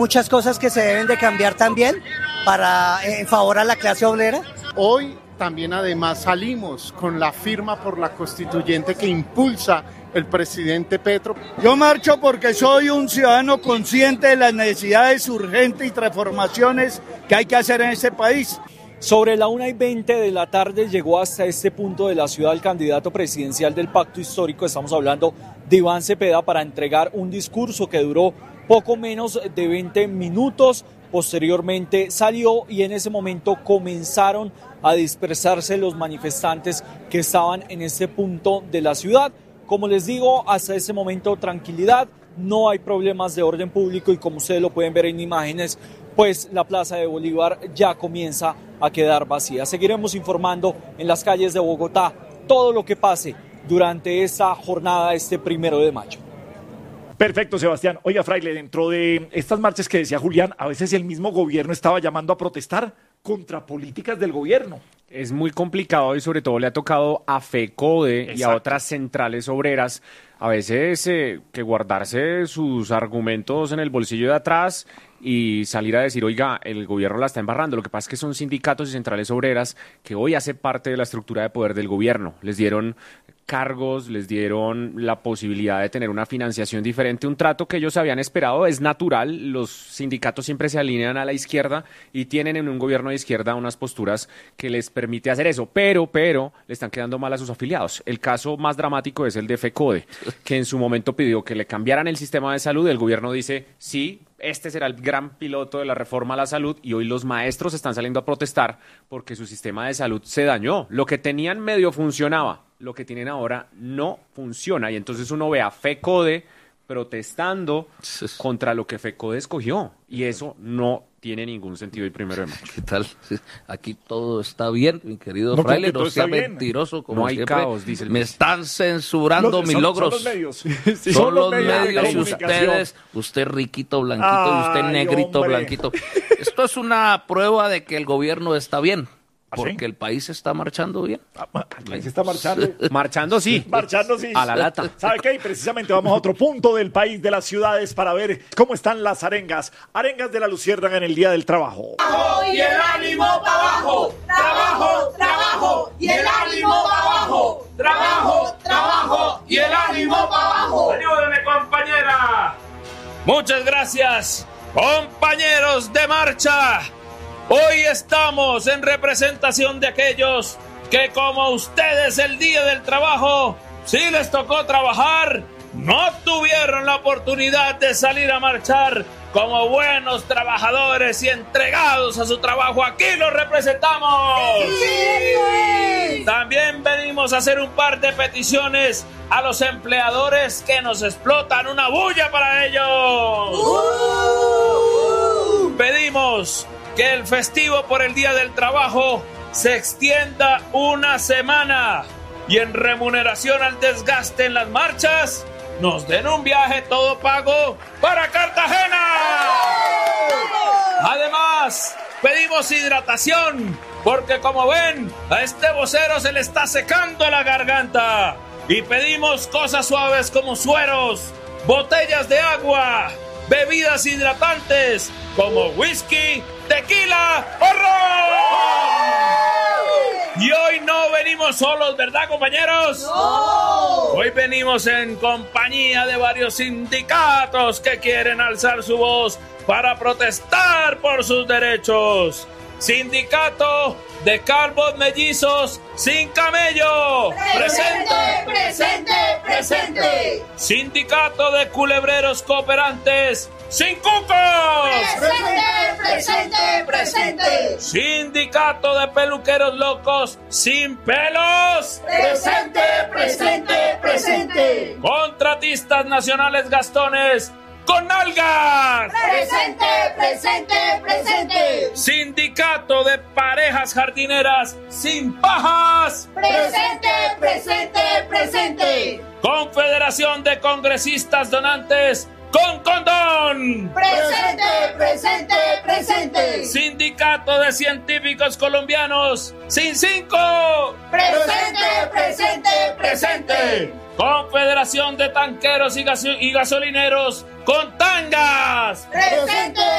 Muchas cosas que se deben de cambiar también en favor a la clase obrera. Hoy también además salimos con la firma por la constituyente que impulsa el presidente Petro. Yo marcho porque soy un ciudadano consciente de las necesidades urgentes y transformaciones que hay que hacer en este país. Sobre la 1:20 de la tarde llegó hasta este punto de la ciudad el candidato presidencial del Pacto Histórico, estamos hablando de Iván Cepeda, para entregar un discurso que duró poco menos de 20 minutos. Posteriormente salió y en ese momento comenzaron a dispersarse los manifestantes que estaban en este punto de la ciudad. Como les digo, hasta ese momento tranquilidad, no hay problemas de orden público y como ustedes lo pueden ver en imágenes, pues la Plaza de Bolívar ya comienza a quedar vacía. Seguiremos informando en las calles de Bogotá todo lo que pase durante esta jornada, este 1 de mayo. Perfecto, Sebastián. Oiga, Fraile, dentro de estas marchas que decía Julián, a veces el mismo gobierno estaba llamando a protestar contra políticas del gobierno. Es muy complicado y sobre todo le ha tocado a FECODE y a otras centrales obreras a veces que guardarse sus argumentos en el bolsillo de atrás y salir a decir, oiga, el gobierno la está embarrando. Lo que pasa es que son sindicatos y centrales obreras que hoy hacen parte de la estructura de poder del gobierno. Les dieron cargos, les dieron la posibilidad de tener una financiación diferente, un trato que ellos habían esperado. Es natural, los sindicatos siempre se alinean a la izquierda y tienen en un gobierno de izquierda unas posturas que les permite hacer eso, pero le están quedando mal a sus afiliados. El caso más dramático es el de FECODE, que en su momento pidió que le cambiaran el sistema de salud. El gobierno dice, sí, este será el gran piloto de la reforma a la salud, y hoy los maestros están saliendo a protestar porque su sistema de salud se dañó. Lo que tenían medio funcionaba, lo que tienen ahora no funciona, y entonces uno ve a FECODE protestando contra lo que FECODE escogió, y eso no tiene ningún sentido el 1 de mayo. ¿Qué tal? Aquí todo está bien, mi querido Fraile, no sea mentiroso como no hay siempre. Caos, dice el me están censurando mis logros. Son los medios. Son los medios y ustedes, usted riquito, blanquito, y usted negrito, hombre, blanquito. Esto es una prueba de que el gobierno está bien. Porque el país está marchando bien. El país está marchando. Marchando sí. Marchando sí. A la lata. ¿Sabe qué? Y precisamente vamos a otro punto del país, de las ciudades, para ver cómo están las arengas. Arengas de la Luciérnaga en el Día del Trabajo. Y el ánimo para abajo. Trabajo, trabajo. Y el ánimo para abajo. Trabajo, trabajo. Y el ánimo para abajo. Ayúdeme, compañera. Muchas gracias, compañeros de marcha. Hoy estamos en representación de aquellos que, como ustedes, el día del trabajo, sí les tocó trabajar, no tuvieron la oportunidad de salir a marchar como buenos trabajadores y entregados a su trabajo. Aquí los representamos. ¡Sí! También venimos a hacer un par de peticiones a los empleadores que nos explotan. ¡Una bulla para ellos! Pedimos que el festivo por el Día del Trabajo se extienda una semana y en remuneración al desgaste en las marchas nos den un viaje todo pago para Cartagena. Además, pedimos hidratación porque, como ven, a este vocero se le está secando la garganta, y pedimos cosas suaves como sueros, botellas de agua, bebidas hidratantes como whisky, tequila o ron. Y hoy no venimos solos, ¿verdad, compañeros? ¡No! Hoy venimos en compañía de varios sindicatos que quieren alzar su voz para protestar por sus derechos. Sindicato de Calvos Mellizos Sin Camello. ¡Presente, presente, presente! Sindicato de Culebreros Cooperantes Sin Cucos. ¡Presente, presente, presente! Sindicato de Peluqueros Locos Sin Pelos. ¡Presente, presente, presente! Contratistas Nacionales Gastones Con Nalgas. ¡Presente, presente, presente! Sindicato de Parejas Jardineras Sin Pajas. ¡Presente, presente, presente! Confederación de Congresistas Donantes Con Condón. ¡Presente, presente, presente! Sindicato de Científicos Colombianos Sin Cinco. ¡Presente, presente, presente! Confederación de Tanqueros y Gasolineros con Tangas. ¡Presente!